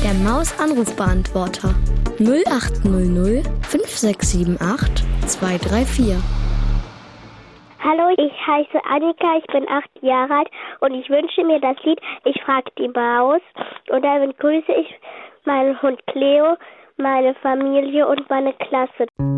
Der Maus-Anrufbeantworter 0800 5678 234. Hallo, ich heiße Annika, ich bin 8 Jahre alt und ich wünsche mir das Lied Ich frag die Maus. Und dann grüße ich meinen Hund Cleo, meine Familie und meine Klasse.